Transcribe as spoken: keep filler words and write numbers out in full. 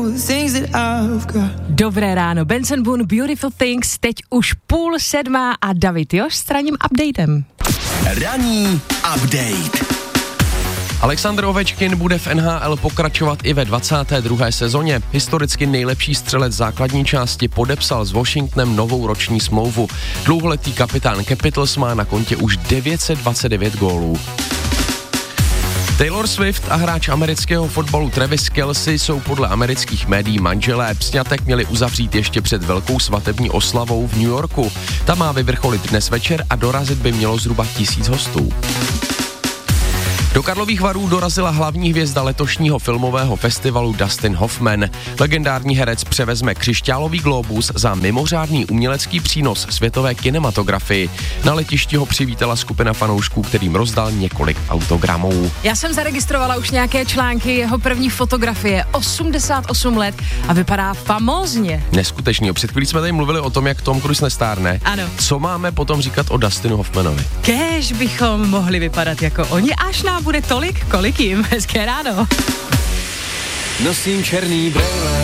Dobré ráno, Benson Boone, Beautiful Things, teď už půl sedmá a David Još s ranním updatem. Ranní update. Alexander Ovečkin bude v N H L pokračovat i ve dvacáté druhé sezóně. Historicky nejlepší střelec základní části podepsal s Washingtonem novou roční smlouvu. Dlouholetý kapitán Capitals má na kontě už devět set dvacet devět gólů. Taylor Swift a hráč amerického fotbalu Travis Kelce jsou podle amerických médií manželé. Sňatek měli uzavřít ještě před velkou svatební oslavou v New Yorku. Ta má vyvrcholit dnes večer a dorazit by mělo zhruba tisíc hostů. Do Karlových Varů dorazila hlavní hvězda letošního filmového festivalu Dustin Hoffman. Legendární herec převezme křišťálový glóbus za mimořádný umělecký přínos světové kinematografii. Na letišti ho přivítala skupina fanoušků, kterým rozdal několik autogramů. Já jsem zaregistrovala už nějaké články, jeho první fotografie, osmdesát osm let a vypadá famózně. Neskutečný. Před chvílí jsme tady mluvili o tom, jak Tom Cruise nestárne. Ano. Co máme potom říkat o Dustinu Hoffmanovi? Kéž bychom mohli vypadat jako oni, až nám bude tolik, kolik jim. Hezké ráno. Nosím černý brejle.